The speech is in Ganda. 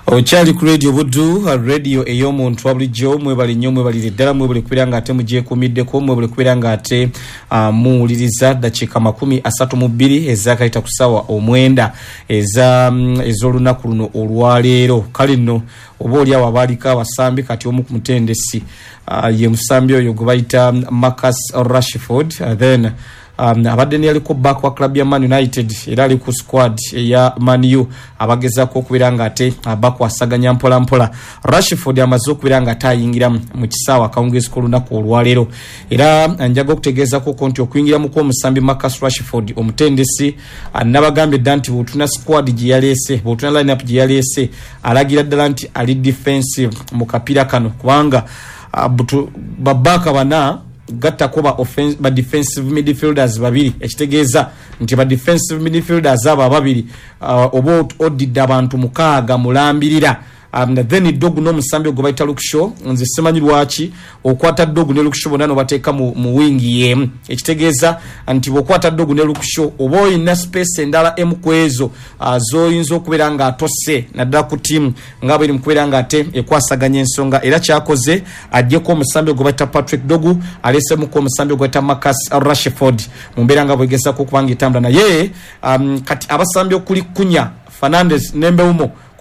Ochali ku radio Buddu, radio eyomuntu wabulijjo mwebali nnyo mwebali ddala mwebali kubiranga ate mujje kumiddeko mwebali kubiranga ate muwuliriza dakiika 32 ezakayita ku ssaawa 9 ez'olunaku luno olwaleero. Kale nno oba oli awo abaalika abasambi kati omu ku mutendesi ye musambi oyo gwe bayita Marcus Rashford, then abadde ne yaliko back wa club ya Man United era ali ku squad ya Man U abagezako okubiranga ate bakwasaganya mpola mpola. Rashford amaze okubiranga atayingira mu kisaawa kawungeezi k'olunaku olwaleero era njaga okutegeeza ko nti okuyingira mu omusambi Marcus Rashford omutendesi nabagambye dda nti bwotuna squad gye yaleese bwotuna line up gye yaleese alagira ddala nti ali defensive mu kapiira kano kubanga babaka bana gatta ko ba defensive midfielders babiri ekitegeeza nti ba defensive midfielders aba babiri oba odidde abantu mukaaga mulambirira. Then dogu no musambi go bayita Lukshaw nze simanyi lwaki okwata dogu ne Lukshaw bonano bateeka mu wingi yemu ekitegeeza nti bokwata dogu ne Lukshaw oba oyina space endala emu kwezo zoyinza okubeera nga atose naddala ku team ngabo eri mukubeera nga ate ekwasaganya ensonga era kyakoze ajjeko omusambi go bayita Patrick Dogu alesemu ko omusambi go bayita Marcus Rashford mu mbeera nga bwegesa ko kubanga etambula naye kati abasambi okuli Kunya Fernandes Nembeumo